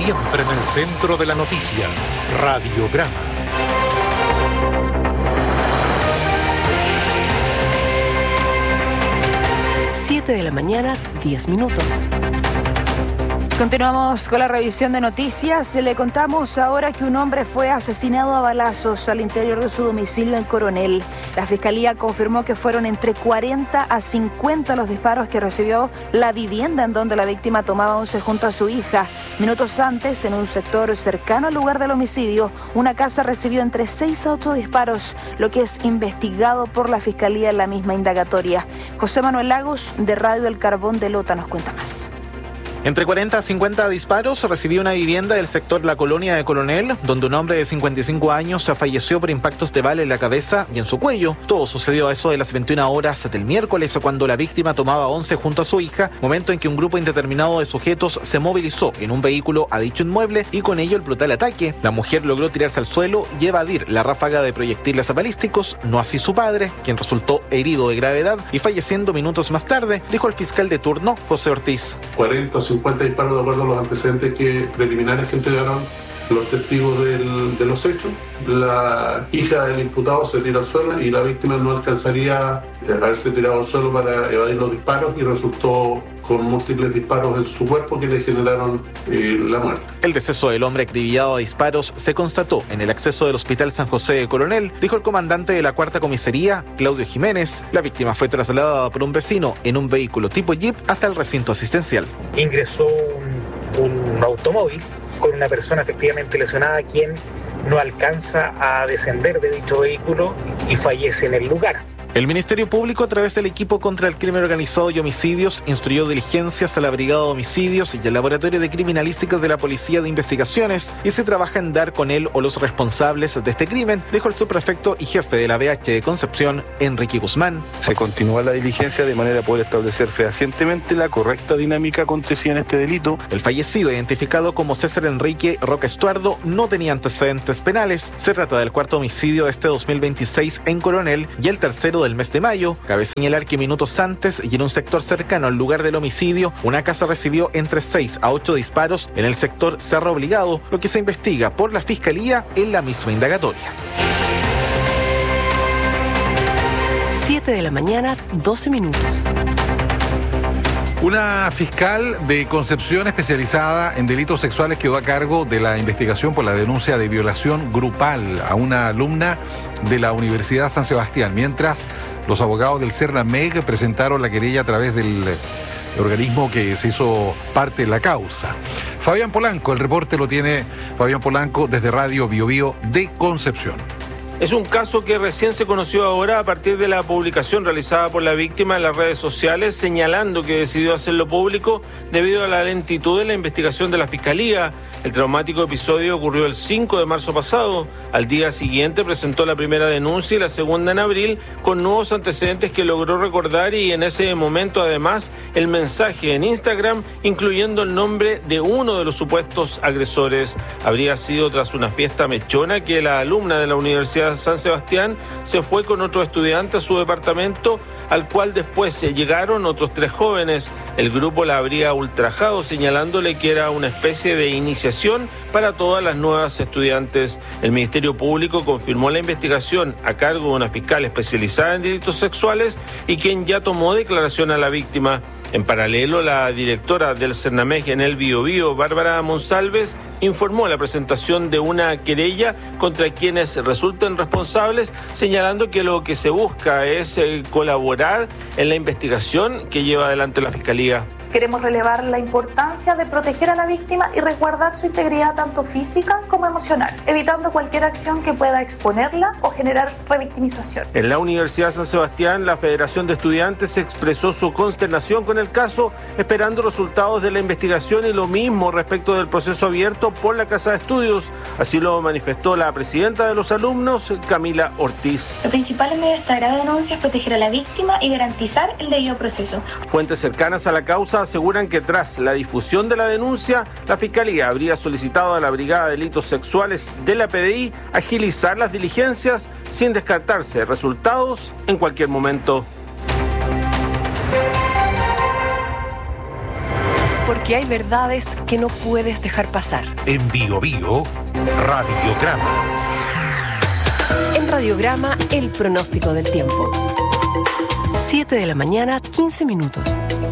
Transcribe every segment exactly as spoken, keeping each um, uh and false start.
Siempre en el centro de la noticia. Radiograma. siete de la mañana, diez minutos. Continuamos con la revisión de noticias. Le contamos ahora que un hombre fue asesinado a balazos al interior de su domicilio en Coronel. La Fiscalía confirmó que fueron entre cuarenta a cincuenta los disparos que recibió la vivienda en donde la víctima tomaba once junto a su hija. Minutos antes, en un sector cercano al lugar del homicidio, una casa recibió entre seis a ocho disparos, lo que es investigado por la Fiscalía en la misma indagatoria. José Manuel Lagos, de Radio El Carbón de Lota, nos cuenta más. Entre cuarenta a cincuenta disparos recibió una vivienda del sector La Colonia de Coronel, donde un hombre de cincuenta y cinco años falleció por impactos de bala en la cabeza y en su cuello. Todo sucedió a eso de las veintiuna horas del miércoles, cuando la víctima tomaba once junto a su hija, momento en que un grupo indeterminado de sujetos se movilizó en un vehículo a dicho inmueble y con ello el brutal ataque. La mujer logró tirarse al suelo y evadir la ráfaga de proyectiles balísticos, no así su padre, quien resultó herido de gravedad y falleciendo minutos más tarde, dijo el fiscal de turno, José Ortiz. cuarenta o cincuenta disparos de acuerdo a los antecedentes que, preliminares que entregaron los testigos del, de los hechos. La hija del imputado se tira al suelo y la víctima no alcanzaría a haberse tirado al suelo para evadir los disparos y resultó con múltiples disparos en su cuerpo que le generaron eh, la muerte. El deceso del hombre acribillado a disparos se constató en el acceso del Hospital San José de Coronel, dijo el comandante de la cuarta comisaría, Claudio Jiménez. La víctima fue trasladada por un vecino en un vehículo tipo Jeep hasta el recinto asistencial. Ingresó un, un automóvil con una persona efectivamente lesionada, quien no alcanza a descender de dicho vehículo y fallece en el lugar. El Ministerio Público, a través del equipo contra el crimen organizado y homicidios, instruyó diligencias a la Brigada de Homicidios y al Laboratorio de Criminalística de la Policía de Investigaciones y se trabaja en dar con él o los responsables de este crimen, dijo el subprefecto y jefe de la B H de Concepción, Enrique Guzmán. Se continúa la diligencia de manera a poder establecer fehacientemente la correcta dinámica acontecida en este delito. El fallecido, identificado como César Enrique Roca Estuardo, no tenía antecedentes penales. Se trata del cuarto homicidio de este dos mil veintiséis en Coronel y el tercero del mes de mayo. Cabe señalar que minutos antes y en un sector cercano al lugar del homicidio, una casa recibió entre seis a ocho disparos en el sector Cerro Obligado, lo que se investiga por la Fiscalía en la misma indagatoria. siete de la mañana, doce minutos. Una fiscal de Concepción especializada en delitos sexuales quedó a cargo de la investigación por la denuncia de violación grupal a una alumna de la Universidad San Sebastián, mientras los abogados del Cernameg presentaron la querella a través del organismo que se hizo parte de la causa. Fabián Polanco, el reporte lo tiene Fabián Polanco desde Radio Bio Bio de Concepción. Es un caso que recién se conoció ahora a partir de la publicación realizada por la víctima en las redes sociales, señalando que decidió hacerlo público debido a la lentitud de la investigación de la Fiscalía. El traumático episodio ocurrió el cinco de marzo pasado. Al día siguiente presentó la primera denuncia y la segunda en abril, con nuevos antecedentes que logró recordar, y en ese momento además el mensaje en Instagram incluyendo el nombre de uno de los supuestos agresores. Habría sido tras una fiesta mechona que la alumna de la Universidad San Sebastián se fue con otro estudiante a su departamento, al cual después se llegaron otros tres jóvenes. El grupo la habría ultrajado, señalándole que era una especie de iniciación para todas las nuevas estudiantes. El Ministerio Público confirmó la investigación a cargo de una fiscal especializada en delitos sexuales y quien ya tomó declaración a la víctima. En paralelo, la directora del Cernameg en el Biobío, Bárbara Monsalves, informó la presentación de una querella contra quienes resulten responsables, señalando que lo que se busca es eh, colaborar en la investigación que lleva adelante la Fiscalía. Queremos relevar la importancia de proteger a la víctima y resguardar su integridad tanto física como emocional, evitando cualquier acción que pueda exponerla o generar revictimización. En la Universidad San Sebastián, la Federación de Estudiantes expresó su consternación con el caso, esperando resultados de la investigación y lo mismo respecto del proceso abierto por la Casa de Estudios. Así lo manifestó la presidenta de los alumnos, Camila Ortiz. Lo principal en medio de esta grave denuncia es proteger a la víctima y garantizar el debido proceso. Fuentes cercanas a la causa aseguran que tras la difusión de la denuncia, la Fiscalía habría solicitado a la Brigada de Delitos Sexuales de la P D I agilizar las diligencias sin descartarse resultados en cualquier momento. Porque hay verdades que no puedes dejar pasar. En Bio Bio, Radiograma. En Radiograma, el pronóstico del tiempo. siete de la mañana, quince minutos.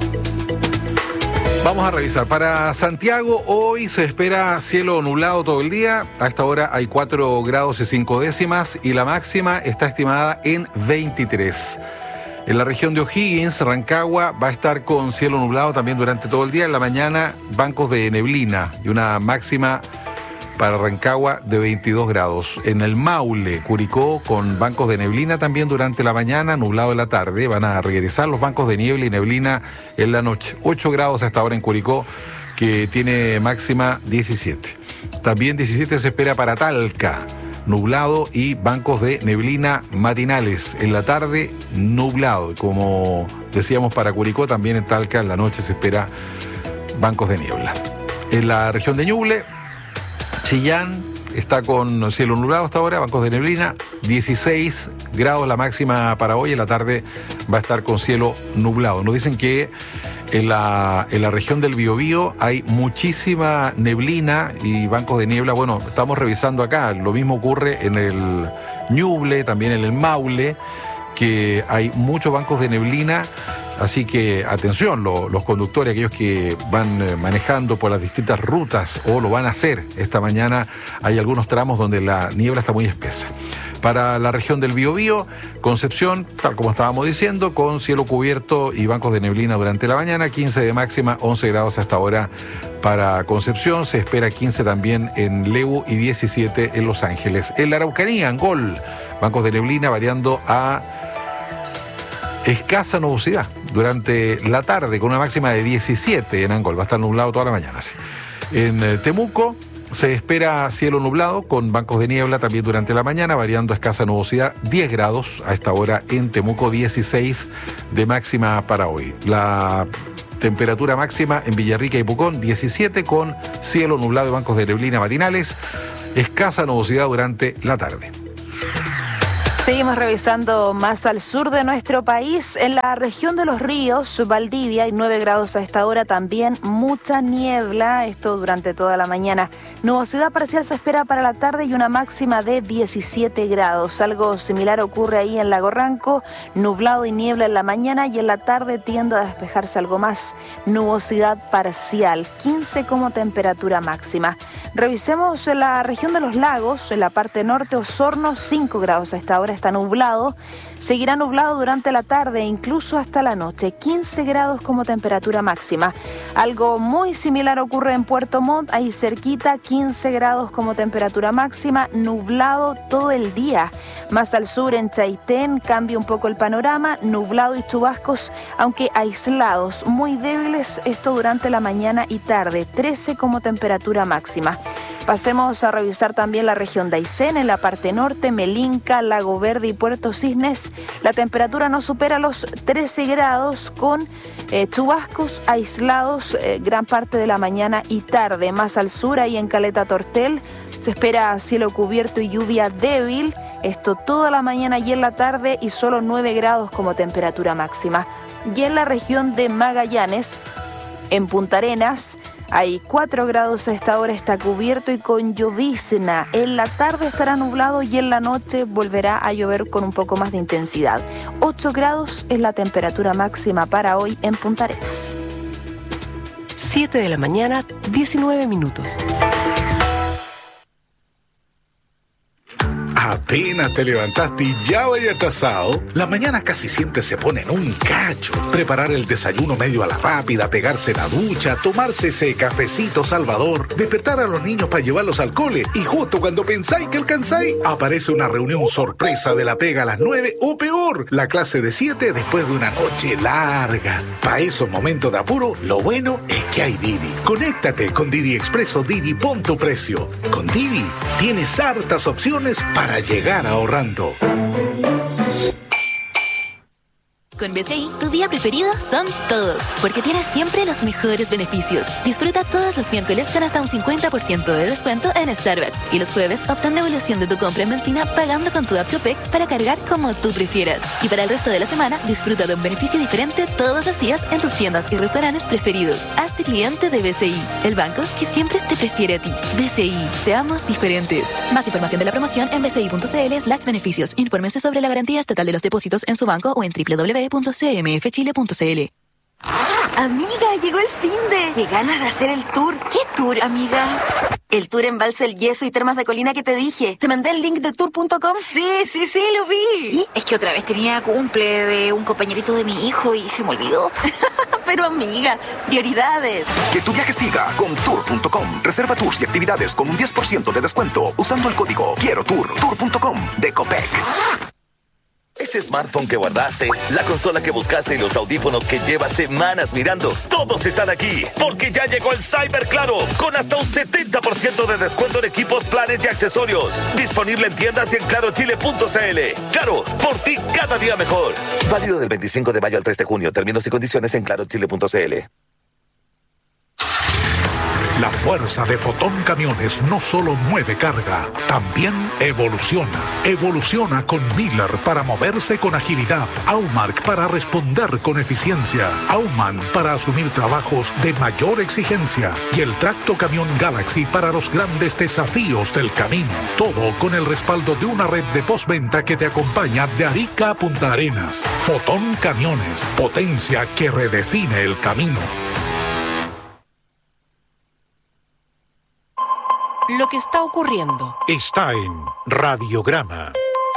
Vamos a revisar. Para Santiago, hoy se espera cielo nublado todo el día. A esta hora hay cuatro grados y cinco décimas y la máxima está estimada en veintitrés. En la región de O'Higgins, Rancagua, va a estar con cielo nublado también durante todo el día. En la mañana, bancos de neblina y una máxima para Rancagua de veintidós grados. En el Maule, Curicó, con bancos de neblina también durante la mañana, nublado en la tarde. Van a regresar los bancos de niebla y neblina en la noche. ocho grados hasta ahora en Curicó, que tiene máxima diecisiete. También diecisiete se espera para Talca, nublado y bancos de neblina matinales. En la tarde, nublado. Como decíamos para Curicó, también en Talca en la noche se espera bancos de niebla. En la región de Ñuble, Chillán está con cielo nublado hasta ahora, bancos de neblina, dieciséis grados la máxima para hoy. En la tarde va a estar con cielo nublado. Nos dicen que en la, en la región del Biobío hay muchísima neblina y bancos de niebla. Bueno, estamos revisando acá. Lo mismo ocurre en el Ñuble, también en el Maule, que hay muchos bancos de neblina. Así que atención, lo, los conductores, aquellos que van eh, manejando por las distintas rutas o lo van a hacer esta mañana, hay algunos tramos donde la niebla está muy espesa. Para la región del Biobío, Concepción, tal como estábamos diciendo, con cielo cubierto y bancos de neblina durante la mañana, quince de máxima, once grados hasta ahora para Concepción, se espera quince también en Lebu y diecisiete en Los Ángeles. En la Araucanía, Angol, bancos de neblina variando a escasa nubosidad durante la tarde, con una máxima de diecisiete en Angol. Va a estar nublado toda la mañana. Sí. En eh, Temuco se espera cielo nublado con bancos de niebla también durante la mañana, variando a escasa nubosidad, diez grados a esta hora en Temuco, dieciséis de máxima para hoy. La temperatura máxima en Villarrica y Pucón, diecisiete, con cielo nublado y bancos de neblina matinales, escasa nubosidad durante la tarde. Seguimos revisando más al sur de nuestro país. En la región de Los Ríos, Valdivia, hay nueve grados a esta hora, también mucha niebla, esto durante toda la mañana. Nubosidad parcial se espera para la tarde y una máxima de diecisiete grados. Algo similar ocurre ahí en Lago Ranco, nublado y niebla en la mañana y en la tarde tiende a despejarse algo más. Nubosidad parcial, quince como temperatura máxima. Revisemos la región de Los Lagos, en la parte norte, Osorno, cinco grados a esta hora. Está nublado, seguirá nublado durante la tarde e incluso hasta la noche, quince grados como temperatura máxima. Algo muy similar ocurre en Puerto Montt, ahí cerquita, quince grados como temperatura máxima, nublado todo el día. Más al sur, en Chaitén, cambia un poco el panorama, nublado y chubascos, aunque aislados, muy débiles, esto durante la mañana y tarde, trece como temperatura máxima. Pasemos a revisar también la región de Aysén, en la parte norte, Melinca, Lago Verde y Puerto Cisnes. La temperatura no supera los trece grados con eh, chubascos aislados eh, gran parte de la mañana y tarde. Más al sur, ahí en Caleta Tortel, se espera cielo cubierto y lluvia débil. Esto toda la mañana y en la tarde y solo nueve grados como temperatura máxima. Y en la región de Magallanes, en Punta Arenas, hay cuatro grados a esta hora, está cubierto y con llovizna. En la tarde estará nublado y en la noche volverá a llover con un poco más de intensidad. ocho grados es la temperatura máxima para hoy en Punta Arenas. siete de la mañana, diecinueve minutos. Apenas te levantaste y ya vaya atrasado. Las mañanas casi siempre se ponen un cacho. Preparar el desayuno medio a la rápida, pegarse la ducha, tomarse ese cafecito salvador, despertar a los niños para llevarlos al cole y justo cuando pensáis que alcanzáis, aparece una reunión sorpresa de la pega a las nueve o peor, la clase de siete después de una noche larga. Para esos momentos de apuro, lo bueno es que hay Didi. Conéctate con Didi Express o Didi Pon tu Precio. Con Didi tienes hartas opciones para llegar ahorrando. Con B C I, tu día preferido son todos, porque tienes siempre los mejores beneficios. Disfruta todos los miércoles con hasta un cincuenta por ciento de descuento en Starbucks. Y los jueves, obtén devolución de tu compra en benzina pagando con tu app Copec para cargar como tú prefieras. Y para el resto de la semana, disfruta de un beneficio diferente todos los días en tus tiendas y restaurantes preferidos. Hazte cliente de B C I, el banco que siempre te prefiere a ti. B C I, seamos diferentes. Más información de la promoción en bci.cl slash beneficios. Infórmense sobre la garantía estatal de los depósitos en su banco o en doble u doble u doble u punto c m f chile punto c l. Amiga, llegó el finde. Qué ganas de hacer el tour. ¿Qué tour, amiga? El tour en Balsa El Yeso y Termas de Colina que te dije. ¿Te mandé el link de tour punto com? Sí, sí, sí, lo vi. ¿Y? Es que otra vez tenía cumple de un compañerito de mi hijo y se me olvidó. Pero amiga, prioridades. Que tu viaje siga con tour punto com. Reserva tours y actividades con un diez por ciento de descuento usando el código Quiero Tour. tour punto com de Copec. Ese smartphone que guardaste, la consola que buscaste y los audífonos que llevas semanas mirando, todos están aquí, porque ya llegó el Cyber Claro, con hasta un setenta por ciento de descuento en equipos, planes y accesorios. Disponible en tiendas y en claro chile punto c l. Claro, por ti cada día mejor. Válido del veinticinco de mayo al tres de junio. Términos y condiciones en claro chile punto c l. La fuerza de Fotón Camiones no solo mueve carga, también evoluciona. Evoluciona con Miller para moverse con agilidad, Aumark para responder con eficiencia, Auman para asumir trabajos de mayor exigencia y el Tracto Camión Galaxy para los grandes desafíos del camino. Todo con el respaldo de una red de postventa que te acompaña de Arica a Punta Arenas. Fotón Camiones, potencia que redefine el camino. Lo que está ocurriendo está en Radiograma.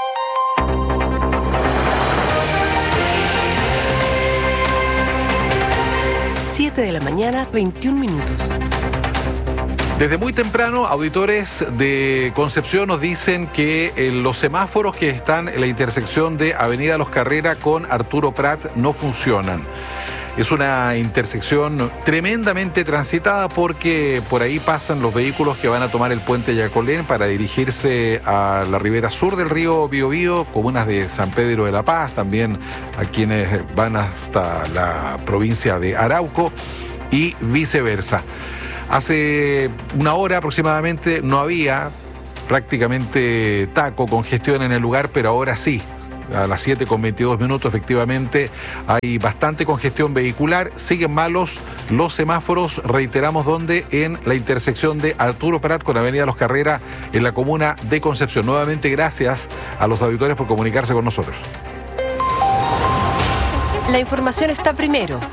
siete de la mañana, veintiún minutos. Desde muy temprano, auditores de Concepción nos dicen que eh, los semáforos que están en la intersección de Avenida Los Carrera con Arturo Prat no funcionan. Es una intersección tremendamente transitada porque por ahí pasan los vehículos que van a tomar el puente Yacolén para dirigirse a la ribera sur del río Biobío, comunas de San Pedro de la Paz, también a quienes van hasta la provincia de Arauco y viceversa. Hace una hora aproximadamente no había prácticamente taco, congestión en el lugar, pero ahora sí. A las siete con veintidós minutos, efectivamente, hay bastante congestión vehicular. Siguen malos los semáforos, reiteramos, donde en la intersección de Arturo Prat con Avenida Los Carrera, en la comuna de Concepción. Nuevamente, gracias a los auditores por comunicarse con nosotros. La información está primero.